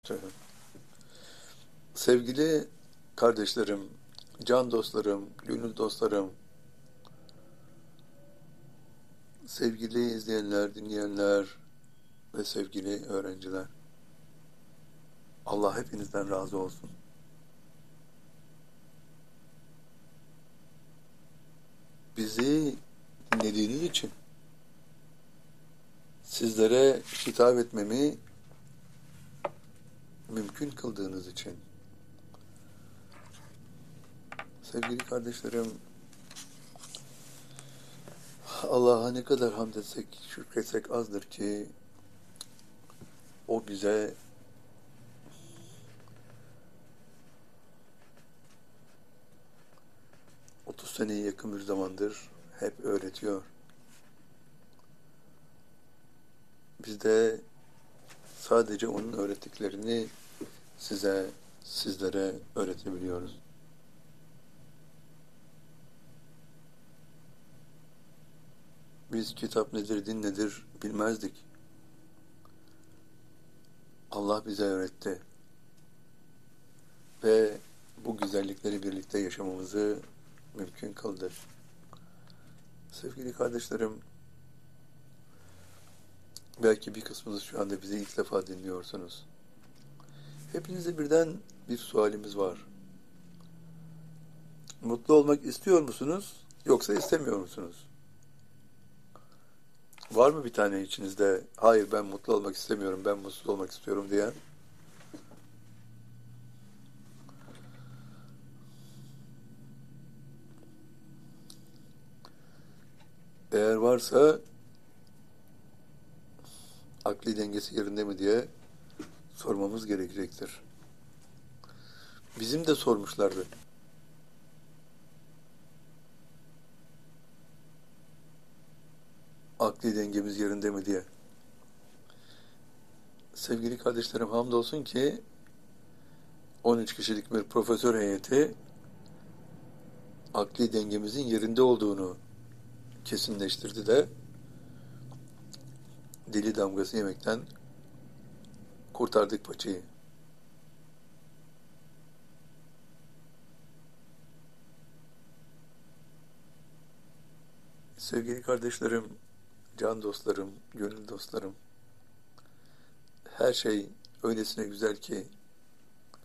Sevgili kardeşlerim, can dostlarım, gönül dostlarım, sevgili izleyenler, dinleyenler ve sevgili öğrenciler. Allah hepinizden razı olsun. Bizi dinlediğiniz için, sizlere hitap etmemi mümkün kıldığınız için, sevgili kardeşlerim, Allah'a ne kadar hamd etsek, şükretsek azdır ki, o bize 30 seneye yakın bir zamandır hep öğretiyor. Biz de sadece onun öğrettiklerini sizlere öğretebiliyoruz. Biz kitap nedir, din nedir bilmezdik. Allah bize öğretti. Ve bu güzellikleri birlikte yaşamamızı mümkün kıldı. Sevgili kardeşlerim, belki bir kısmınız şu anda bizi ilk defa dinliyorsunuz. Hepinize birden bir sualimiz var. Mutlu olmak istiyor musunuz, yoksa istemiyor musunuz? Var mı bir tane içinizde, hayır ben mutlu olmak istemiyorum, ben mutsuz olmak istiyorum diyen? Eğer varsa akli dengesi yerinde mi diye sormamız gerekecektir. Bizim de sormuşlardı. Akli dengemiz yerinde mi diye. Sevgili kardeşlerim, hamdolsun ki 13 kişilik bir profesör heyeti akli dengemizin yerinde olduğunu kesinleştirdi de deli damgası yemekten kurtardık paçayı. Sevgili kardeşlerim, can dostlarım, gönül dostlarım, her şey öylesine güzel ki